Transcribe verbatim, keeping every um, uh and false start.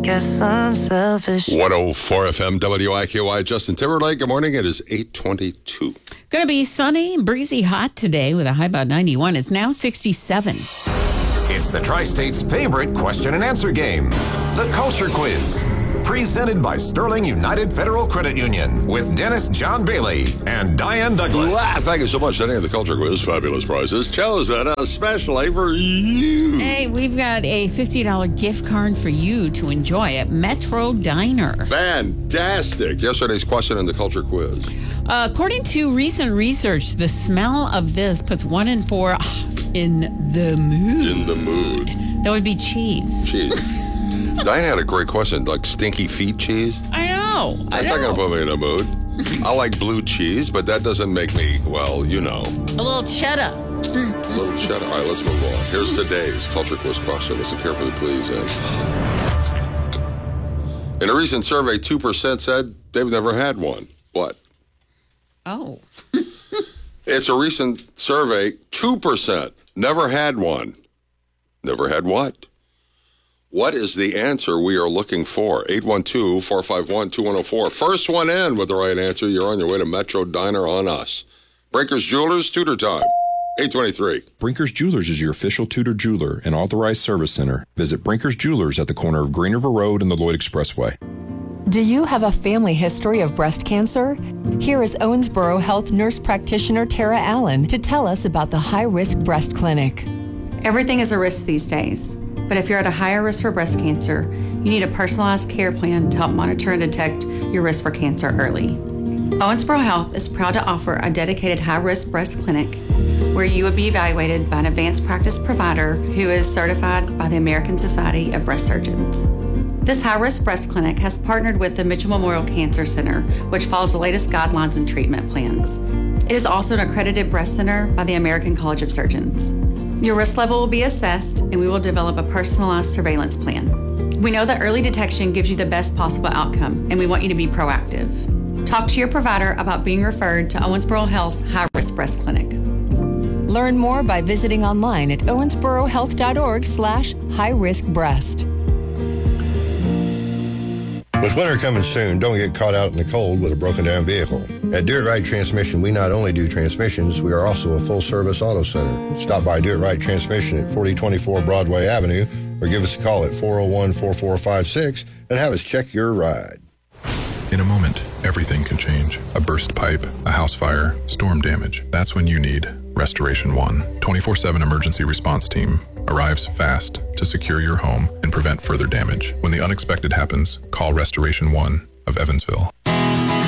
guess I'm selfish. one oh four F M W I Q Y, Justin Timberlake. Good morning. It is eight twenty-two. Going to be sunny, breezy, hot today with a high about ninety-one. It's now sixty-seven. It's the Tri-State's favorite question and answer game, the Culture Quiz. Presented by Sterling United Federal Credit Union with Dennis John Bailey and Diane Douglas. Wow, thank you so much, Denny, of the Culture Quiz. Fabulous prizes chosen especially for you. Hey, we've got a fifty dollars gift card for you to enjoy at Metro Diner. Fantastic. Yesterday's question in the Culture Quiz. Uh, according to recent research, the smell of this puts one in four in the mood. In the mood. That would be cheese. Cheese. Diane had a great question, like stinky feet cheese. I know. That's I not know. going to put me in a mood. I like blue cheese, but that doesn't make me, well, you know. A little cheddar. A little cheddar. All right, let's move on. Here's today's Culture Quiz question. Listen carefully, please. And in a recent survey, two percent said they've never had one. What? Oh. It's a recent survey. two percent never had one. Never had what? What is the answer we are looking for? eight one two, four five one, two one zero four. First one in with the right answer. You're on your way to Metro Diner on us. Brinkers Jewelers, Tudor time. eight twenty-three. Brinkers Jewelers is your official Tudor jeweler and authorized service center. Visit Brinkers Jewelers at the corner of Green River Road and the Lloyd Expressway. Do you have a family history of breast cancer? Here is Owensboro Health Nurse Practitioner Tara Allen to tell us about the High Risk Breast Clinic. Everything is a risk these days, but if you're at a higher risk for breast cancer, you need a personalized care plan to help monitor and detect your risk for cancer early. Owensboro Health is proud to offer a dedicated high-risk breast clinic where you would be evaluated by an advanced practice provider who is certified by the American Society of Breast Surgeons. This high-risk breast clinic has partnered with the Mitchell Memorial Cancer Center, which follows the latest guidelines and treatment plans. It is also an accredited breast center by the American College of Surgeons. Your risk level will be assessed, and we will develop a personalized surveillance plan. We know that early detection gives you the best possible outcome, and we want you to be proactive. Talk to your provider about being referred to Owensboro Health's High Risk Breast Clinic. Learn more by visiting online at owensborohealth.org slash high-risk-breast. With winter coming soon, don't get caught out in the cold with a broken down vehicle. At Do It Right Transmission, we not only do transmissions, we are also a full-service auto center. Stop by Do It Right Transmission at forty twenty-four Broadway Avenue or give us a call at four oh one, four four five six and have us check your ride. In a moment, everything can change. A burst pipe, a house fire, storm damage. That's when you need Restoration One. twenty-four seven emergency response team arrives fast to secure your home and prevent further damage. When the unexpected happens, call Restoration One of Evansville.